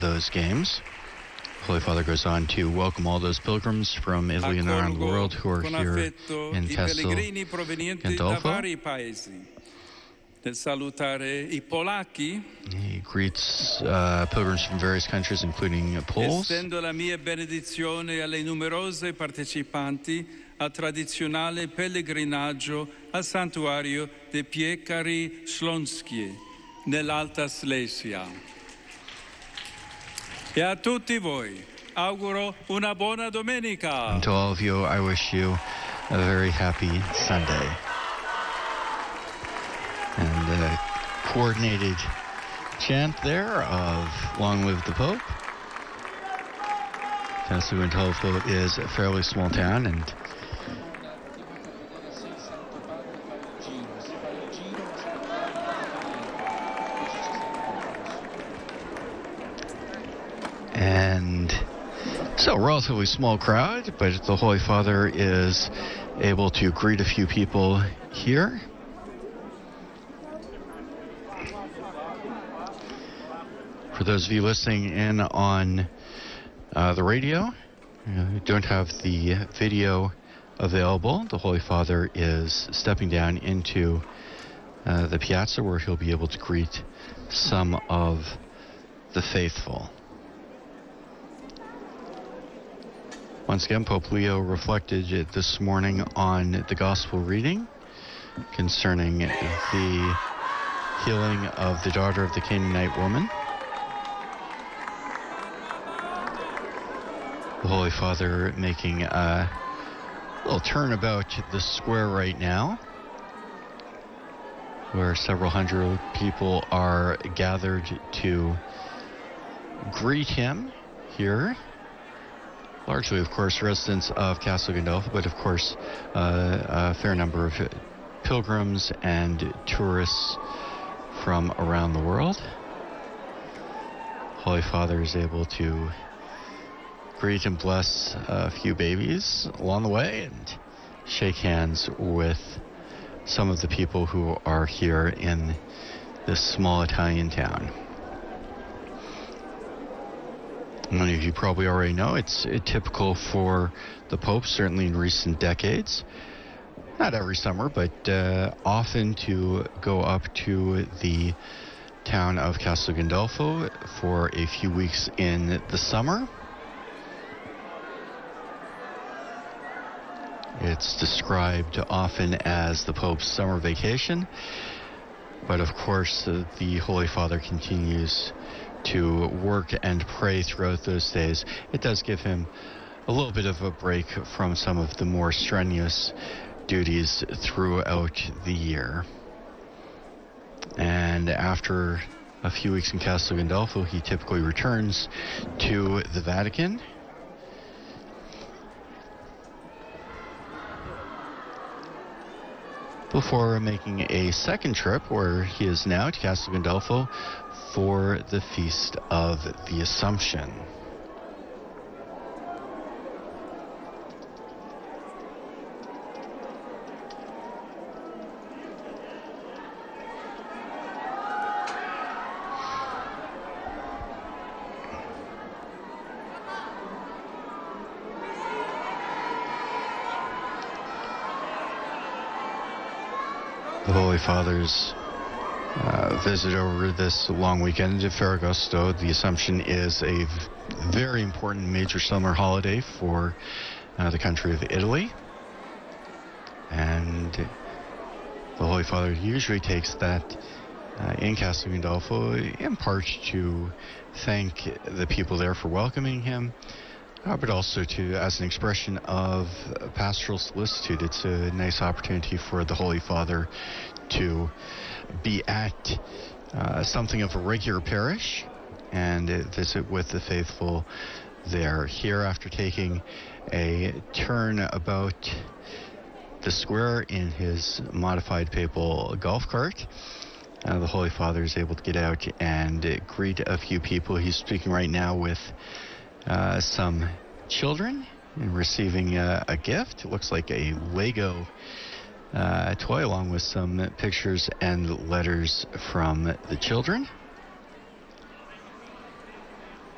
those games. Holy Father goes on to welcome all those pilgrims from Italy and around the world who are here in Castel Gandolfo. Nel salutare I polacchi, he greets pilgrims from various countries, including Poles. estendo la mia benedizione alle numerose partecipanti al tradizionale pellegrinaggio al santuario de Piekary Śląskie nell'Alta Slesia. E a tutti voi auguro una buona domenica. And to all of you, I wish you a very happy Sunday. And a coordinated chant there of Long Live the Pope. Castel Gandolfo is a fairly small town, and so a relatively small crowd, but the Holy Father is able to greet a few people here. For those of you listening in on the radio, who don't have the video available, the Holy Father is stepping down into the piazza where he'll be able to greet some of the faithful. Once again, Pope Leo reflected this morning on the gospel reading concerning the healing of the daughter of the Canaanite woman. The Holy Father making a little turnabout to the square right now, where several hundred people are gathered to greet him here. Largely, of course, residents of Castel Gandolfo, but of course, a fair number of pilgrims and tourists from around the world. Holy Father is able to greet and bless a few babies along the way and shake hands with some of the people who are here in this small Italian town. Many of you probably already know it's typical for the Pope, certainly in recent decades, not every summer, but often to go up to the town of Castel Gandolfo for a few weeks in the summer. It's described often as the Pope's summer vacation, but of course the Holy Father continues to work and pray throughout those days. It does give him a little bit of a break from some of the more strenuous duties throughout the year. And after a few weeks in Castel Gandolfo, he typically returns to the Vatican. Before making a second trip, where he is now, to Castel Gandolfo for the Feast of the Assumption. The Holy Father's visit over this long weekend to Ferragosto. The Assumption is a very important major summer holiday for the country of Italy. And the Holy Father usually takes that in Castel Gandolfo, in part to thank the people there for welcoming him, but also as an expression of pastoral solicitude. It's a nice opportunity for the Holy Father to be at something of a regular parish and visit with the faithful there. Here, after taking a turn about the square in his modified papal golf cart, the Holy Father is able to get out and greet a few people. He's speaking right now with some children and receiving a gift. It looks like a Lego toy, along with some pictures and letters from the children.